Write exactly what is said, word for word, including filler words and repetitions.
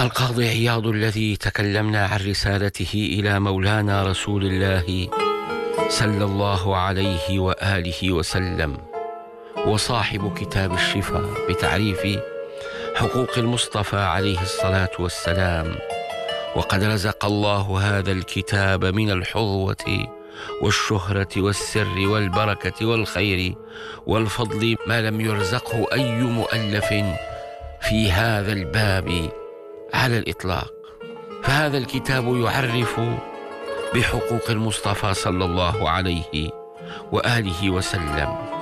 القاضي عياض الذي تكلمنا عن رسالته إلى مولانا رسول الله صلى الله عليه وآله وسلم، وصاحب كتاب الشفاء بتعريف حقوق المصطفى عليه الصلاة والسلام. وقد رزق الله هذا الكتاب من الحظوة والشهرة والسر والبركة والخير والفضل ما لم يرزقه أي مؤلف في هذا الباب على الإطلاق. فهذا الكتاب يعرف بحقوق المصطفى صلى الله عليه وآله وسلم،